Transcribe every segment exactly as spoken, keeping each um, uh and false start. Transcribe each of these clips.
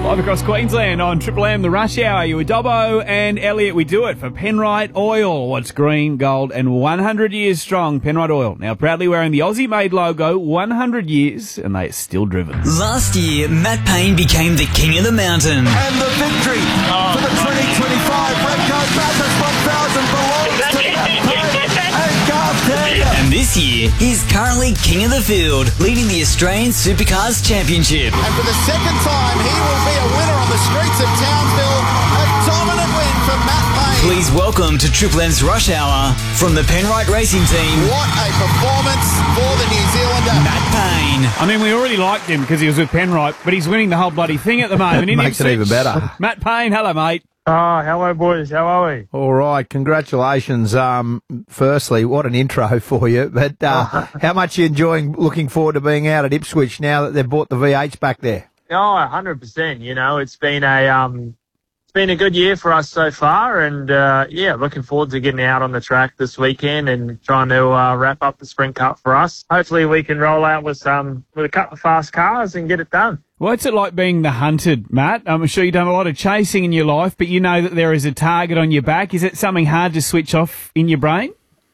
Live across Queensland on Triple M, the Rush Hour. You with Dobbo and Elliot. We do it for Penrite Oil. What's green, gold, and one hundred years strong. Penrite Oil, now proudly wearing the Aussie-made logo, one hundred years, and they are still driven. Last year, Matt Payne became the king of the mountain. And the victory oh, for the twenty twenty-five Redcoat Bathurst one thousand belongs to Matt Payne and Garth Tander. And this year, he's currently king of the field, leading the Australian Supercars Championship. And for the second time, he will be a winner on the streets of Townsville. A dominant win for Matt Payne. Please welcome to Triple M's Rush Hour from the Penrite Racing Team. What a performance for the New Zealander, Matt Payne. I mean, we already liked him because he was with Penrite, but he's winning the whole bloody thing at the moment. Makes it even better. Matt Payne, hello, mate. Oh, hello, boys. How are we? All right, congratulations. Um, firstly, what an intro for you. But uh, how much are you enjoying looking forward to being out at Ipswich now that they've bought the V eights back there? Oh, one hundred percent. You know, it's been a um, it's been a good year for us so far, and uh, yeah, looking forward to getting out on the track this weekend and trying to uh, wrap up the Sprint Cup for us. Hopefully, we can roll out with some with a couple of fast cars and get it done. What's it like being the hunted, Matt? I'm sure you've done a lot of chasing in your life, but you know that there is a target on your back. Is it something hard to switch off in your brain?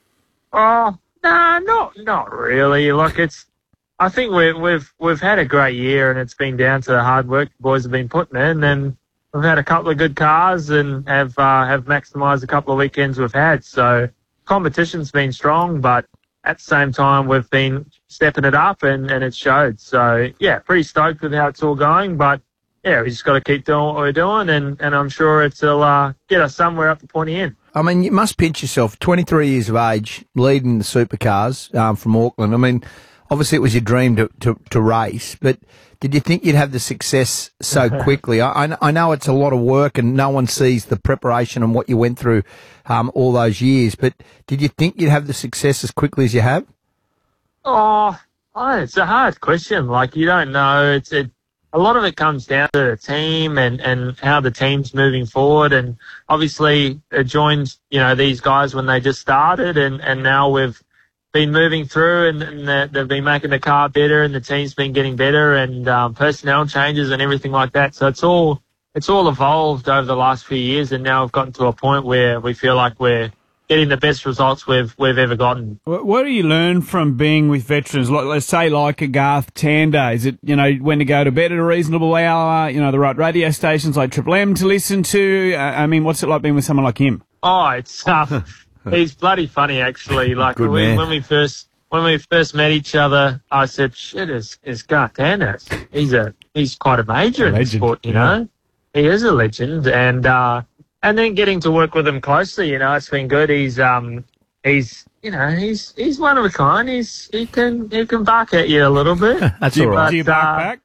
Oh, no, not not really. Look, it's. I think we've we've we've had a great year, and it's been down to the hard work the boys have been putting in, and we've had a couple of good cars and have uh, have maximised a couple of weekends we've had. So competition's been strong, but at the same time we've been stepping it up, and, and it showed. So yeah, pretty stoked with how it's all going, but yeah, we just got to keep doing what we're doing, and, and I'm sure it'll uh, get us somewhere up the pointy end. I mean, you must pinch yourself. twenty-three years of age, leading the supercars um, from Auckland. I mean, obviously it was your dream to, to, to race, but did you think you'd have the success so quickly? I, I know it's a lot of work and no one sees the preparation and what you went through um, all those years, but did you think you'd have the success as quickly as you have? Oh, oh it's a hard question. Like, you don't know. It's it, a lot of it comes down to the team and, and how the team's moving forward. And obviously it joined, you know, these guys when they just started, and, and now we've been moving through, and, and they've been making the car better, and the team's been getting better, and um, personnel changes and everything like that. So it's all it's all evolved over the last few years, and now we've gotten to a point where we feel like we're getting the best results we've we've ever gotten. What do you learn from being with veterans? Like, let's say like a Garth Tander. Is it, you know, when to go to bed at a reasonable hour, you know, the right radio stations like Triple M to listen to? Uh, I mean, what's it like being with someone like him? Oh, it's uh, he's bloody funny, actually. Like, Good we, man. when we first when we first met each other, I said, "Shit, is is Garth Tander? He's a he's quite a major in the sport, you know. He is a legend." And uh, and then getting to work with him closely, you know, it's been good. He's um he's you know he's he's one of a kind. He's he can he can bark at you a little bit. That's all right. Do you But, bark uh, back?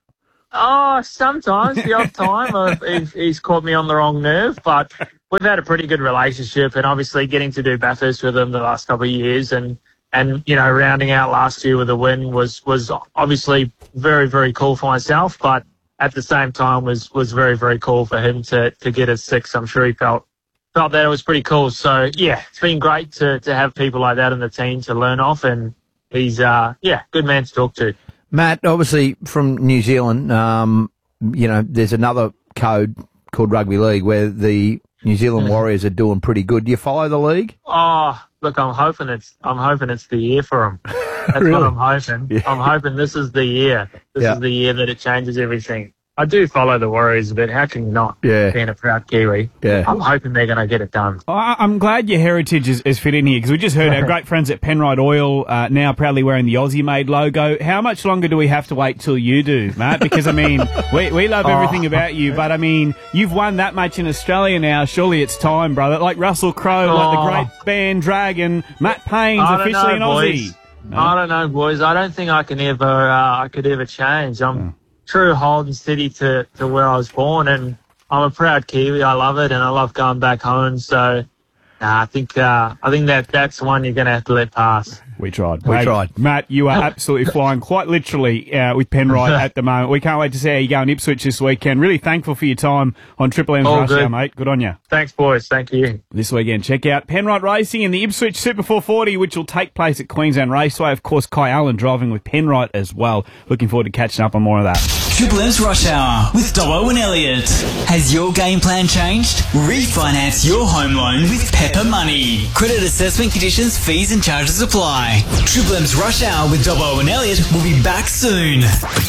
Oh, sometimes, the odd time, I've, he's, he's caught me on the wrong nerve, but we've had a pretty good relationship, and obviously getting to do Bathurst with him the last couple of years, and, and you know, rounding out last year with a win was, was obviously very, very cool for myself, but at the same time was, was very, very cool for him to, to get a six. I'm sure he felt felt that it was pretty cool. So, yeah, it's been great to, to have people like that in the team to learn off, and he's, uh, yeah, good man to talk to. Matt, obviously from New Zealand, um, you know, there's another code called Rugby League where the New Zealand Warriors are doing pretty good. Do you follow the league? Oh, look, I'm hoping it's I'm hoping it's the year for them. That's Really? what I'm hoping. Yeah. I'm hoping this is the year. This Yeah. is the year that it changes everything. I do follow the Warriors a bit. How can you not? Yeah. Being a proud Kiwi. Yeah. I'm hoping they're going to get it done. I- I'm glad your heritage is, is fit in here, because we just heard our great friends at Penrite Oil uh, now proudly wearing the Aussie-made logo. How much longer do we have to wait till you do, Matt? Because, I mean, we, we love everything about you, but, I mean, you've won that much in Australia now. Surely it's time, brother. Like Russell Crowe, like the Oh. great band Dragon, Matt Payne's I don't officially know, an boys. Aussie. No? I don't know, boys. I don't think I can ever. Uh, I could ever change. I'm true Holden City to, to where I was born, and I'm a proud Kiwi. I love it, and I love going back home. So, nah, I think uh, I think that that's one you're going to have to let pass. We tried. We Mate, tried. Matt, you are absolutely flying, quite literally, uh, with Penrite at the moment. We can't wait to see how you go in Ipswich this weekend. Really thankful for your time on Triple M's All Rush good. Hour, mate. Good on you. Thanks, boys. Thank you. This weekend, check out Penrite Racing in the Ipswich Super four forty, which will take place at Queensland Raceway. Of course, Kai Allen driving with Penrite as well. Looking forward to catching up on more of that. Triple M's Rush Hour with Dobbo and Elliot. Has your game plan changed? Refinance your home loan with Pepper Money. Credit assessment conditions, fees and charges apply. Triple M's Rush Hour with Dobbo and Elliot will be back soon.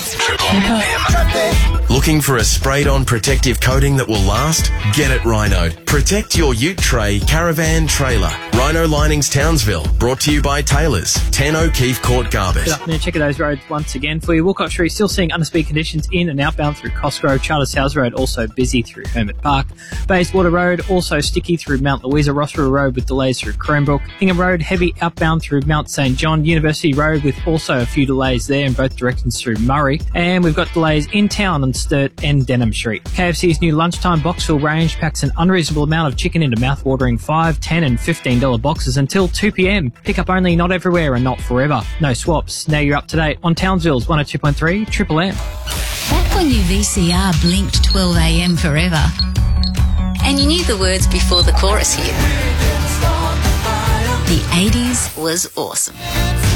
Looking for a sprayed-on protective coating that will last? Get it Rhino. Protect your ute tray, caravan, trailer. Rhino Linings Townsville. Brought to you by Taylors. ten O'Keefe Court, Garbett. Good afternoon. Check out those roads once again for you. Wilcott Street still seeing underspeed conditions in and outbound through Cosgrove. Charters House Road also busy through Hermit Park. Bayswater Road also sticky through Mount Louisa. Rossville Road with delays through Cranbrook. Ingham Road heavy outbound through Mount St John. University Road with also a few delays there in both directions through Murray. And we've got delays in town on Sturt and Denham Street. K F C's new lunchtime Boxville range packs an unreasonable amount of chicken into mouth-watering five, ten and fifteen dollar boxes until two p.m. Pick up only, not everywhere and not forever. No swaps. Now you're up to date on Townsville's one oh two point three Triple M. Back when your V C R blinked twelve a.m. forever, and you knew the words before the chorus hit. The eighties was awesome.